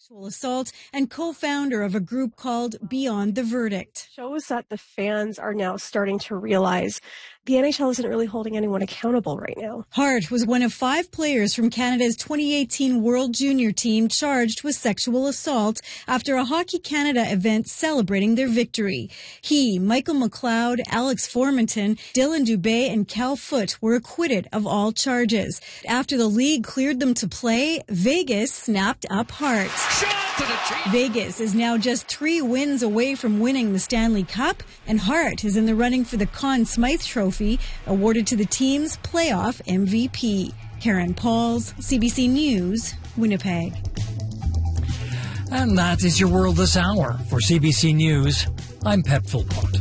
Sexual assault and co-founder of a group called Beyond the Verdict. Shows that the fans are now starting to realize the NHL isn't really holding anyone accountable right now. Hart was one of 5 players from Canada's 2018 World Junior team charged with sexual assault after a Hockey Canada event celebrating their victory. He, Michael McLeod, Alex Formanton, Dylan Dubé, and Cal Foote were acquitted of all charges. After the league cleared them to play, Vegas snapped up Hart. Vegas is now just 3 wins away from winning the Stanley Cup, and Hart is in the running for the Conn Smythe Trophy, awarded to the team's playoff MVP. Karen Pauls, CBC News, Winnipeg. And that is your world this hour. For CBC News, I'm Pep Philpott.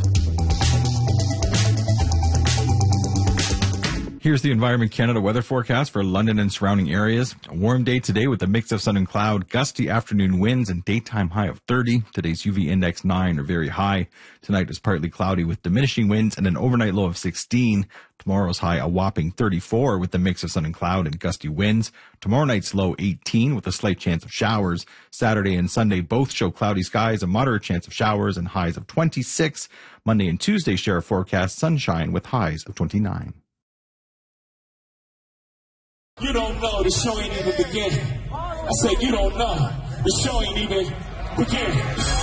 Here's the Environment Canada weather forecast for London and surrounding areas. A warm day today with a mix of sun and cloud, gusty afternoon winds, and daytime high of 30. Today's UV index 9 or very high. Tonight is partly cloudy with diminishing winds and an overnight low of 16. Tomorrow's high a whopping 34 with a mix of sun and cloud and gusty winds. Tomorrow night's low 18 with a slight chance of showers. Saturday and Sunday both show cloudy skies, a moderate chance of showers, and highs of 26. Monday and Tuesday share a forecast sunshine with highs of 29. You don't know, the show ain't even begin. I said, you don't know, the show ain't even begin.